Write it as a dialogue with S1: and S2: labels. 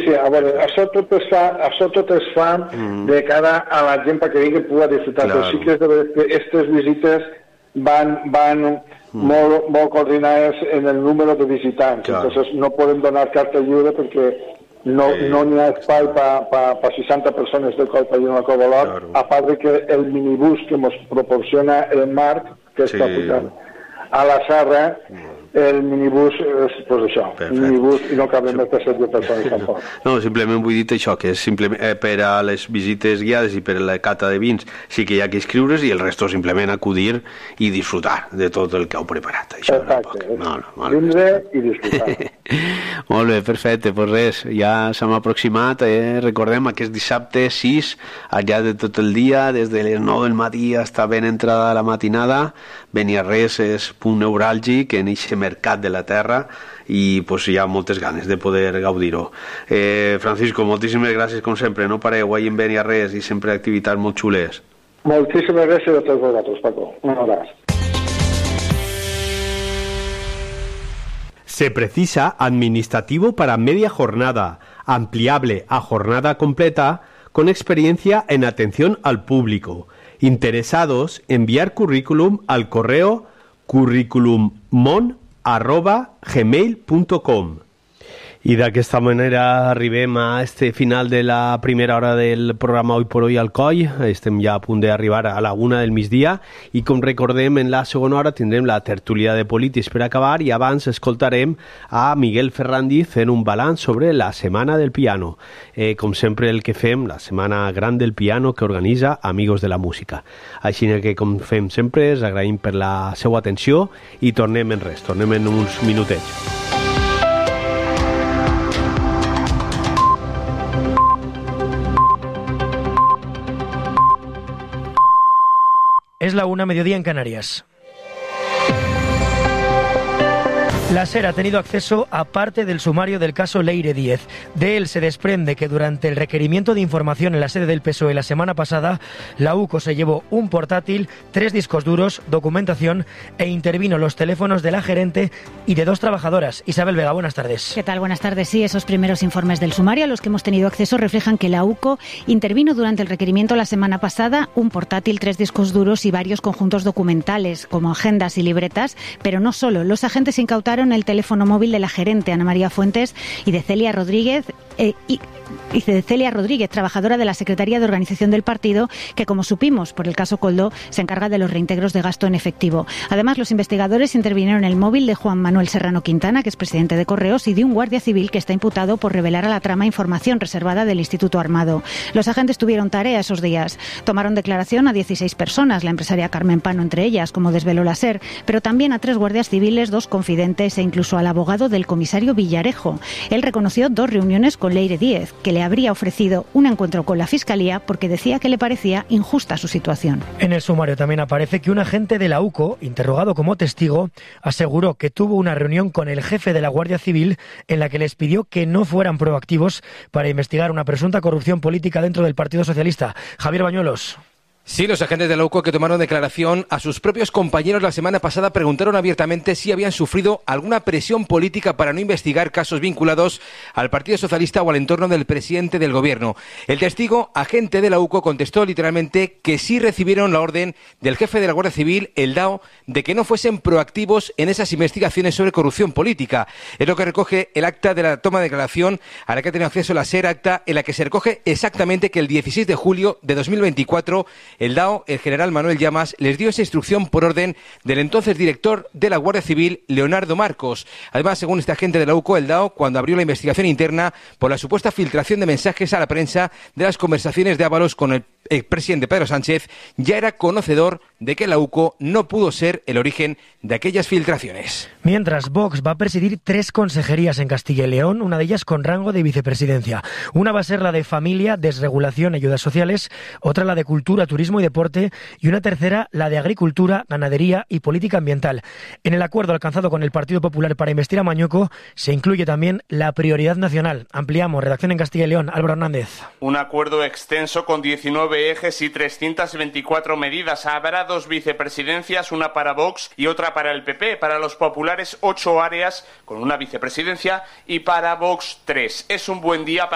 S1: sí, a veure, això tot es fa de cara a la gent perquè vingui i pugui disfrutar, però sí que és de veritat que aquestes visites van molt coordinades en el número de visitants, entonces no podem donar carta lliure perquè no n'hi ha espai per 60 persones del Coll Pallino a Cobolot, a part de que el minibús que ens proporciona el Marc, que està pujant a la Serra, el minibús és això, minibús, i no caben més de 7 persones tampoc.
S2: No, simplement vull dir això, que és simplement per a les visites guiades i per a la cata de vins sí que hi ha que inscriure's i el resto simplement acudir i disfrutar de tot el que heu preparat. Això,
S1: exacte, vindre i disfrutar.
S2: Molt bé, perfecte, doncs res, ja s'hem aproximat, recordem aquest dissabte 6, allà de tot el dia, des de les 9 del matí fins ben entrada la matinada. Beniarrés és punt neuràlgic en aquest mercat de la terra i pues, hi ha moltes ganes de poder gaudir-ho. Francisco, moltíssimes gràcies com sempre, no pareu ahí en Beniarrés i sempre activitats molt xules.
S1: Moltíssimes gràcies a tots vosaltres, Paco. Un abraç.
S3: Se precisa administrativo para media jornada, ampliable a jornada completa, con experiencia en atención al público. Interesados, enviar currículum al correo curriculummon@gmail.com. I d'aquesta manera arribem a este final de la primera hora del programa Hoy por Hoy al Coll. Estem ja a punt d'arribar a la 1 del migdia i com recordem en la segona hora tindrem la tertúlia de polítics per acabar i abans escoltarem a Miguel Ferrandiz fent un balanç sobre la Setmana del Piano. Com sempre el que fem, la Setmana Gran del Piano que organitza Amigos de la Música. Així que com fem sempre, us agraïm per la seva atenció i tornem en res, tornem en uns minutets.
S4: Es la 1, mediodía en Canarias. La SER ha tenido acceso a parte del sumario del caso Leire Díez. De él se desprende que durante el requerimiento de información en la sede del PSOE la semana pasada, la UCO se llevó un portátil, 3 discos duros, documentación e intervino los teléfonos de la gerente y de 2 trabajadoras. Isabel Vega, buenas tardes.
S5: ¿Qué tal? Buenas tardes. Sí, esos primeros informes del sumario a los que hemos tenido acceso reflejan que la UCO intervino durante el requerimiento la semana pasada un portátil, 3 discos duros y varios conjuntos documentales como agendas y libretas, pero no solo. Los agentes incautaron el teléfono móvil de la gerente Ana María Fuentes y de Celia Rodríguez trabajadora de la Secretaría de Organización del partido, que como supimos por el caso Coldo, se encarga de los reintegros de gasto en efectivo. Además, los investigadores intervinieron en el móvil de Juan Manuel Serrano Quintana, que es presidente de Correos, y de un guardia civil que está imputado por revelar a la trama información reservada del Instituto Armado. Los agentes tuvieron tarea esos días. Tomaron declaración a 16 personas, la empresaria Carmen Pano entre ellas, como desveló la SER, pero también a 3 guardias civiles, 2 confidentes e incluso al abogado del comisario Villarejo. Él reconoció 2 reuniones con Leire Díez, que le habría ofrecido un encuentro con la Fiscalía porque decía que le parecía injusta su situación.
S4: En el sumario también aparece que un agente de la UCO, interrogado como testigo, aseguró que tuvo una reunión con el jefe de la Guardia Civil en la que les pidió que no fueran proactivos para investigar una presunta corrupción política dentro del Partido Socialista. Javier Bañuelos.
S6: Sí, los agentes de la UCO que tomaron declaración a sus propios compañeros la semana pasada preguntaron abiertamente si habían sufrido alguna presión política para no investigar casos vinculados al Partido Socialista o al entorno del presidente del gobierno. El testigo, agente de la UCO, contestó literalmente que sí recibieron la orden del jefe de la Guardia Civil, el DAO, de que no fuesen proactivos en esas investigaciones sobre corrupción política. Es lo que recoge el acta de la toma de declaración a la que ha tenido acceso la SER, acta en la que se recoge exactamente que el 16 de julio de 2024 el DAO, el general Manuel Llamas, les dio esa instrucción por orden del entonces director de la Guardia Civil, Leonardo Marcos. Además, según este agente de la UCO, el DAO, cuando abrió la investigación interna por la supuesta filtración de mensajes a la prensa de las conversaciones de Ábalos con el expresidente Pedro Sánchez, ya era conocedor de que la UCO no pudo ser el origen de aquellas filtraciones.
S4: Mientras, Vox va a presidir 3 consejerías en Castilla y León, una de ellas con rango de vicepresidencia. Una va a ser la de Familia, Desregulación y Ayudas Sociales, otra la de Cultura, Turismo y Deporte y una tercera la de Agricultura, Ganadería y Política Ambiental. En el acuerdo alcanzado con el Partido Popular para investir a Mañueco se incluye también la prioridad nacional. Ampliamos, redacción en Castilla y León, Álvaro Hernández.
S7: Un acuerdo extenso con 19 ejes y 324 medidas. Habrá 2 vicepresidencias, una para Vox y otra para el PP. Para los populares 8 áreas con una vicepresidencia y para Vox 3. Es un buen día para